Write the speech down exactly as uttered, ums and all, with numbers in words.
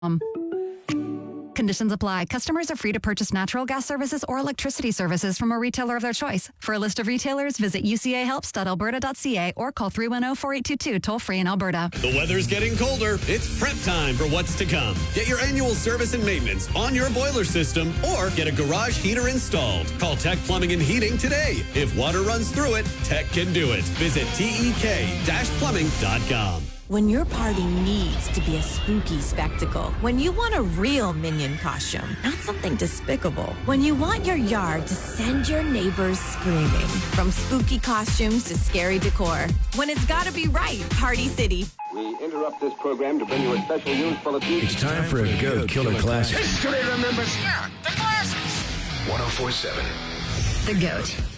Um, conditions apply. Customers are free to purchase natural gas services or electricity services from a retailer of their choice. For a list of retailers, visit u c a helps dot alberta dot c a or call three one zero, four eight two two, toll free in Alberta. The weather's getting colder. It's prep time for what's to come. Get your annual service and maintenance on your boiler system or get a garage heater installed. Call Tech Plumbing and Heating today. If water runs through it, Tech can do it. Visit T E K plumbing dot com. When your party needs to be a spooky spectacle, when you want a real Minion costume, not something despicable, when you want your yard to send your neighbors screaming, from spooky costumes to scary decor, when it's gotta be right, Party City. We interrupt this program to bring you a special news bulletin. It's time for a Goat Killer Classic. History remembers. Yeah, the classics. one oh four point seven. The Goat.